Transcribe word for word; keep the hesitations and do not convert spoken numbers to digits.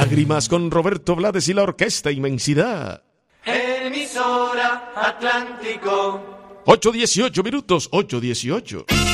Lágrimas con Roberto Blades y la orquesta Inmensidad. Emisora Atlántico. ocho dieciocho minutos, ocho dieciocho.